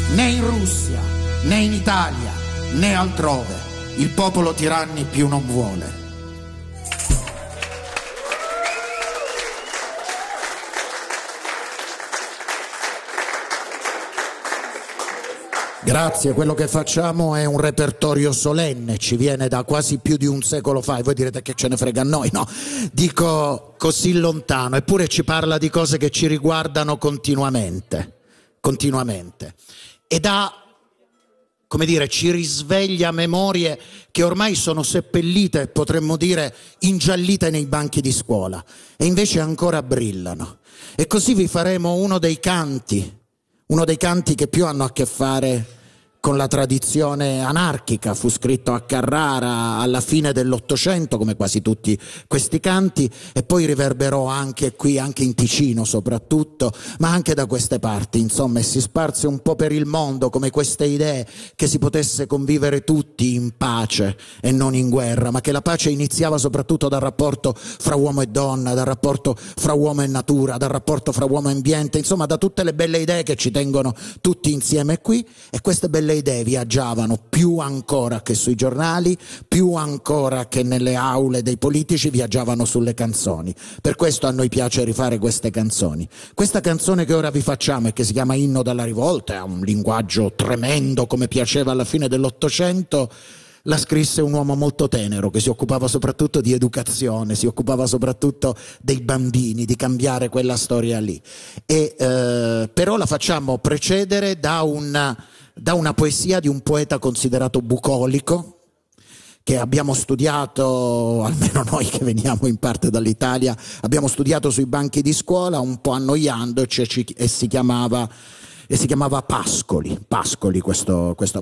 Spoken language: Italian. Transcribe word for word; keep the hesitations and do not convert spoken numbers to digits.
né in Russia, né in Italia, né altrove. Il popolo tiranni più non vuole. Grazie, quello che facciamo è un repertorio solenne, ci viene da quasi più di un secolo fa, e voi direte che ce ne frega a noi, no? Dico così lontano, eppure ci parla di cose che ci riguardano continuamente, continuamente. E da, come dire, ci risveglia memorie che ormai sono seppellite, potremmo dire ingiallite nei banchi di scuola, e invece ancora brillano. E così vi faremo uno dei canti, uno dei canti che più hanno a che fare con la tradizione anarchica. Fu scritto a Carrara alla fine dell'Ottocento, come quasi tutti questi canti, e poi riverberò anche qui, anche in Ticino soprattutto, ma anche da queste parti, insomma, e si sparse un po' per il mondo come queste idee che si potesse convivere tutti in pace e non in guerra, ma che la pace iniziava soprattutto dal rapporto fra uomo e donna, dal rapporto fra uomo e natura, dal rapporto fra uomo e ambiente, insomma da tutte le belle idee che ci tengono tutti insieme qui. E queste belle le idee viaggiavano più ancora che sui giornali, più ancora che nelle aule dei politici, viaggiavano sulle canzoni. Per questo a noi piace rifare queste canzoni. Questa canzone che ora vi facciamo e che si chiama Inno dalla rivolta, ha un linguaggio tremendo come piaceva alla fine dell'Ottocento, la scrisse un uomo molto tenero che si occupava soprattutto di educazione, si occupava soprattutto dei bambini, di cambiare quella storia lì. E, eh, però la facciamo precedere da una da una poesia di un poeta considerato bucolico, che abbiamo studiato, almeno noi che veniamo in parte dall'Italia, abbiamo studiato sui banchi di scuola, un po' annoiandoci, e, ci, e si chiamava, e si chiamava Pascoli, Pascoli questo, questo